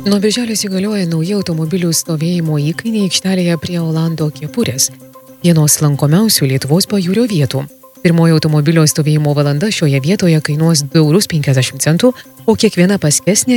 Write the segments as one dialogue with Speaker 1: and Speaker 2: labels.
Speaker 1: Nuo birželio įsigalioja nauji automobilių stovėjimo įkainiai aikštelėje prie Olando kepurės, vienos lankomiausių Lietuvos pajūrio vietų. Pirmoji automobilio stovėjimo valanda šioje vietoje kainuos 2,50 €, o kiekviena paskesnė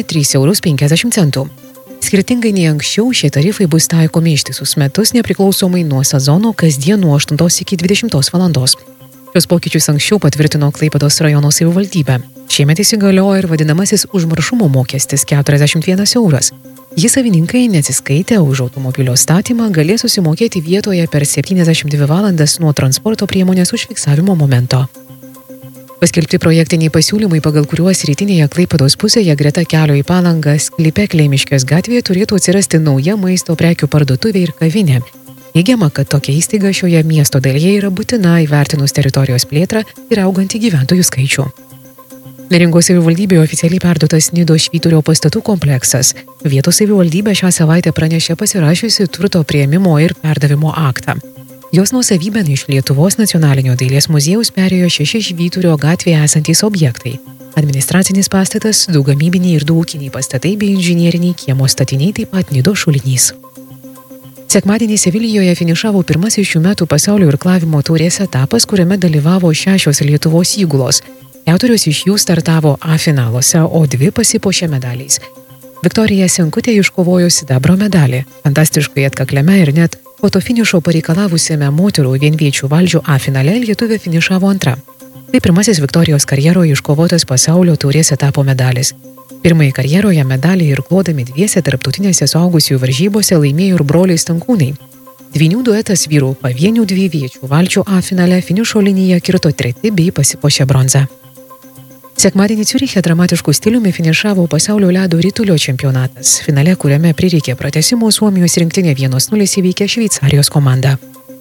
Speaker 1: 3,50 €. Skirtingai nei anksčiau, šie tarifai bus taikomi ištisus metus nepriklausomai nuo sezono kasdien nuo 8 iki 20 valandos. Šios pokyčius anksčiau patvirtino Klaipėdos rajono savivaldybė. Šiemet įsigaliojo ir vadinamasis užmaršumo mokestis 41 €. Jį savininkai neatsiskaitę už automobilio statymą galės susimokėti vietoje per 72 valandas nuo transporto priemonės užfiksavimo momento. Paskelbti projektiniai pasiūlymai, pagal kuriuos rytinėje Klaipėdos pusėje greta kelio į Palangą sklype Kleimiškės gatvėje turėtų atsirasti nauja maisto prekių parduotuvė ir kavinė. Teigiama, kad tokia įstaiga šioje miesto dalyje yra būtina įvertinus teritorijos plėtrą ir augantį gyventojų skaičių. Neringos savivaldybėje oficialiai perduotas Nidos Švyturio pastatų kompleksas. Vietos savivaldybė šią savaitę pranešė pasirašiusi turto priėmimo ir perdavimo aktą. Jos nuosavybėn iš Lietuvos nacionalinio dailės muziejaus perėjo 6 Švyturio gatvėje esantys objektai. Administracinis pastatas, 2 gamybiniai ir 2 ūkiniai pastatai bei inžinieriniai kiemo statiniai, taip pat Nidos šulinys. Sekmadienį Sevilijoje finišavo pirmasis šių metų pasaulio irklavimo taurės etapas, kuriame dalyvavo 6 Lietuvos įgulos. 4 iš jų startavo A finaluose, o 2 pasipuošė medaliais. Viktorija Senkutė iškovojo sidabro medalį. Fantastiškai atkakliame ir net fotofinišo pareikalavusiame moterų vienviečių valdžių A finale lietuvė finišavo antra. Tai pirmasis Viktorijos karjeroje iškovotas pasaulio taurės etapo medalis. Pirmąjį karjeroje medalį irkluodami dviese tarptautinėse suaugusiųjų varžybose laimėjo ir broliai Stankūnai. Dvynių duetas vyrų pavienių dviviečių valdžių A finale finišo liniją kirto 3 bei pasipuošė bronzą. Sekmadienį Ciuriche dramatiškų stiliumi finišavo pasaulio ledo ritulio čempionatas, finale, kuriame prireikė pratęsimo Suomijos rinktinė 1-0 įveikė Šveicarijos komandą.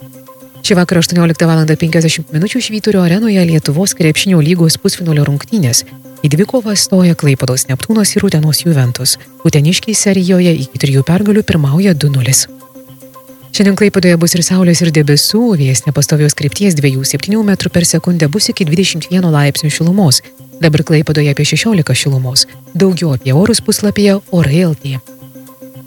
Speaker 1: Šį vakarą 18:50 min. Švyturio arenoje Lietuvos krepšinio lygos pusfinalio rungtynės. Į dvikovą stoja Klaipėdos Neptūnas ir Utenos Juventus. Uteniškiai serijoje iki 3 pergalių pirmauja 2-0. Šiandien Klaipėdoje bus ir saulės ir debesų, vėjas nepastovios krypties 2,7 m per sekundę bus iki 21 laipsnių šilumos. Dabar Klaipėdoje apie 16 šilumos. Daugiau apie orus puslapyje Orai LT.